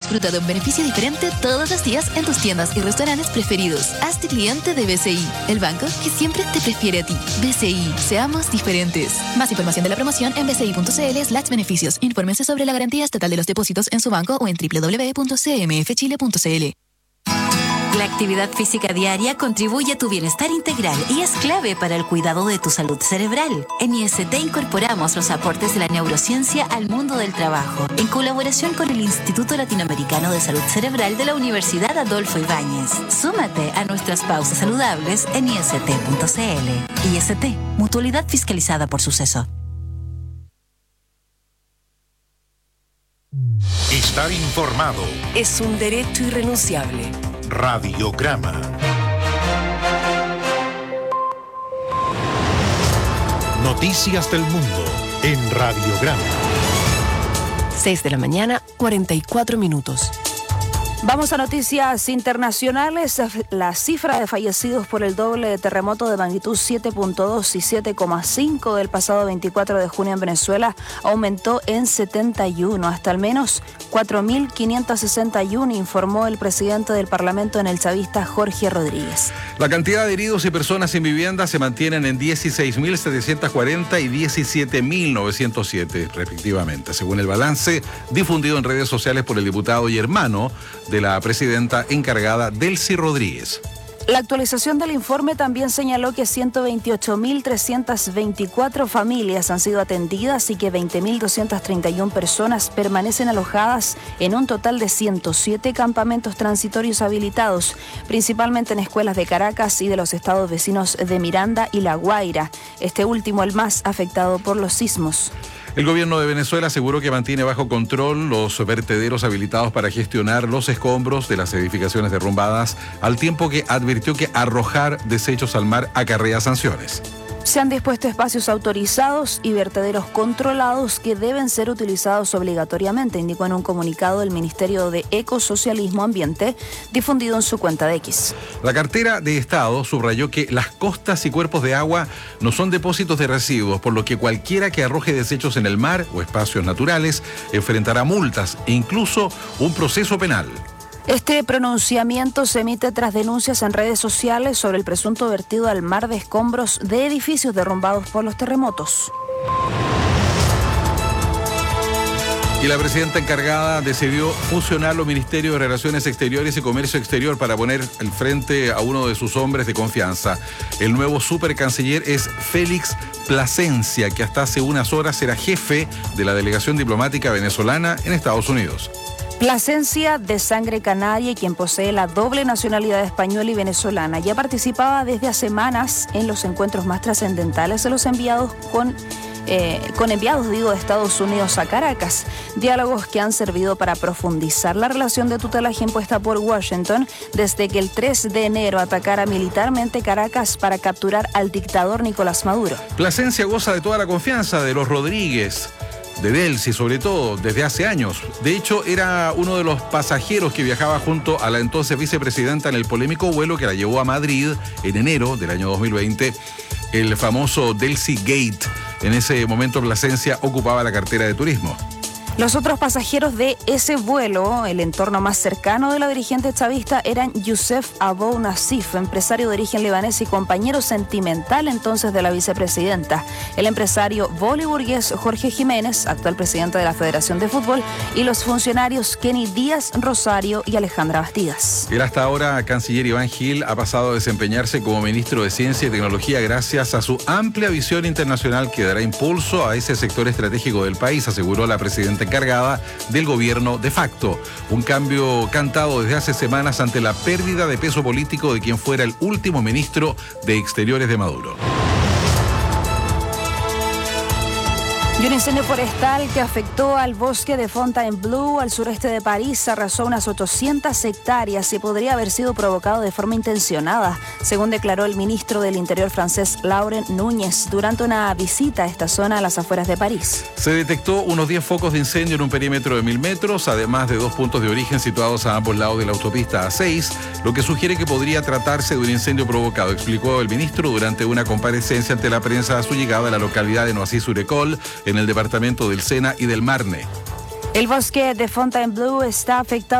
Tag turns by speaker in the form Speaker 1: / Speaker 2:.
Speaker 1: Disfruta de un beneficio diferente todos los días en tus tiendas y restaurantes preferidos. Hazte cliente de BCI, el banco que siempre te prefiere a ti. BCI, seamos diferentes. Más información de la promoción en bci.cl/beneficios. Infórmense sobre la garantía estatal de los depósitos en su banco o en www.cmfchile.cl.
Speaker 2: La actividad física diaria contribuye a tu bienestar integral y es clave para el cuidado de tu salud cerebral. En IST incorporamos los aportes de la neurociencia al mundo del trabajo, en colaboración con el Instituto Latinoamericano de Salud Cerebral de la Universidad Adolfo Ibáñez. Súmate a nuestras pausas saludables en ist.cl. IST, mutualidad fiscalizada por Suceso.
Speaker 3: Estar informado
Speaker 4: es un derecho irrenunciable.
Speaker 3: Radiograma. Noticias del mundo en Radiograma.
Speaker 4: 6:44 a.m.
Speaker 5: Vamos a noticias internacionales. La cifra de fallecidos por el doble de terremoto de magnitud 7.2 y 7.5 del pasado 24 de junio en Venezuela aumentó en 71, hasta al menos 4.561, informó el presidente del Parlamento en el chavista Jorge Rodríguez.
Speaker 6: La cantidad de heridos y personas sin vivienda se mantienen en 16.740 y 17.907, respectivamente, según el balance difundido en redes sociales por el diputado y hermano de la presidenta encargada, Delcy Rodríguez.
Speaker 5: La actualización del informe también señaló que 128.324 familias han sido atendidas y que 20.231 personas permanecen alojadas en un total de 107 campamentos transitorios habilitados, principalmente en escuelas de Caracas y de los estados vecinos de Miranda y La Guaira, este último el más afectado por los sismos.
Speaker 6: El gobierno de Venezuela aseguró que mantiene bajo control los vertederos habilitados para gestionar los escombros de las edificaciones derrumbadas, al tiempo que advirtió que arrojar desechos al mar acarrea sanciones.
Speaker 5: Se han dispuesto espacios autorizados y vertederos controlados que deben ser utilizados obligatoriamente, indicó en un comunicado el Ministerio de Ecosocialismo Ambiente, difundido en su cuenta de X.
Speaker 6: La cartera de Estado subrayó que las costas y cuerpos de agua no son depósitos de residuos, por lo que cualquiera que arroje desechos en el mar o espacios naturales enfrentará multas e incluso un proceso penal.
Speaker 5: Este pronunciamiento se emite tras denuncias en redes sociales sobre el presunto vertido al mar de escombros de edificios derrumbados por los terremotos.
Speaker 6: Y la presidenta encargada decidió fusionar los Ministerios de Relaciones Exteriores y Comercio Exterior para poner al frente a uno de sus hombres de confianza. El nuevo supercanciller es Félix Plasencia, que hasta hace unas horas era jefe de la delegación diplomática venezolana en Estados Unidos.
Speaker 5: Plasencia, de sangre canaria y quien posee la doble nacionalidad española y venezolana, ya participaba desde hace semanas en los encuentros más trascendentales de los enviados con enviados de Estados Unidos a Caracas, diálogos que han servido para profundizar la relación de tutelaje impuesta por Washington desde que el 3 de enero atacara militarmente Caracas para capturar al dictador Nicolás Maduro.
Speaker 6: Plasencia goza de toda la confianza de los Rodríguez, de Delcy sobre todo, desde hace años. De hecho, era uno de los pasajeros que viajaba junto a la entonces vicepresidenta en el polémico vuelo que la llevó a Madrid en enero del año 2020, el famoso Delcy Gate. En ese momento Plasencia ocupaba la cartera de turismo.
Speaker 5: Los otros pasajeros de ese vuelo, el entorno más cercano de la dirigente chavista, eran Youssef Abou Nassif, empresario de origen libanés y compañero sentimental entonces de la vicepresidenta, el empresario boliburgués Jorge Jiménez, actual presidente de la Federación de Fútbol, y los funcionarios Kenny Díaz Rosario y Alejandra Bastidas.
Speaker 6: El hasta ahora canciller Iván Gil ha pasado a desempeñarse como ministro de Ciencia y Tecnología gracias a su amplia visión internacional que dará impulso a ese sector estratégico del país, aseguró la presidenta encargada del gobierno de facto. Un cambio cantado desde hace semanas ante la pérdida de peso político de quien fuera el último ministro de Exteriores de Maduro.
Speaker 5: Y un incendio forestal que afectó al bosque de Fontainebleau al sureste de París arrasó unas 800 hectáreas y podría haber sido provocado de forma intencionada, según declaró el ministro del Interior francés Laurent Núñez durante una visita a esta zona a las afueras de París.
Speaker 6: Se detectó unos 10 focos de incendio en un perímetro de 1000 metros, además de 2 puntos de origen situados a ambos lados de la autopista A6, lo que sugiere que podría tratarse de un incendio provocado, explicó el ministro durante una comparecencia ante la prensa a su llegada a la localidad de Noisy-sur-École, en el departamento del Sena y del Marne.
Speaker 5: El bosque de Fontainebleau está afectado